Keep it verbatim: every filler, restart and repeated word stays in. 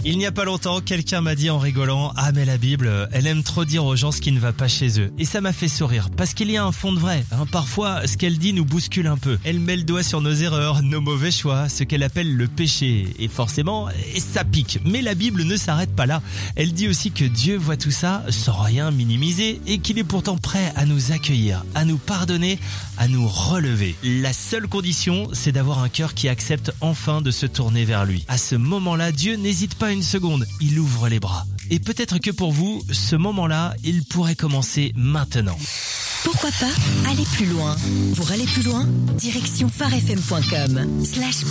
Il n'y a pas longtemps, quelqu'un m'a dit en rigolant « Ah mais la Bible, elle aime trop dire aux gens ce qui ne va pas chez eux. » Et ça m'a fait sourire, parce qu'il y a un fond de vrai. Hein, parfois, ce qu'elle dit nous bouscule un peu. Elle met le doigt sur nos erreurs, nos mauvais choix, ce qu'elle appelle le péché. Et forcément, ça pique. Mais la Bible ne s'arrête pas là. Elle dit aussi que Dieu voit tout ça sans rien minimiser et qu'il est pourtant prêt à nous accueillir, à nous pardonner, à nous relever. La seule condition, c'est d'avoir un cœur qui accepte enfin de se tourner vers lui. À ce moment-là, Dieu n'hésite pas une seconde, il ouvre les bras. Et peut-être que pour vous, ce moment-là, il pourrait commencer maintenant. Pourquoi pas aller plus loin? Pour aller plus loin, direction phare f m point com slash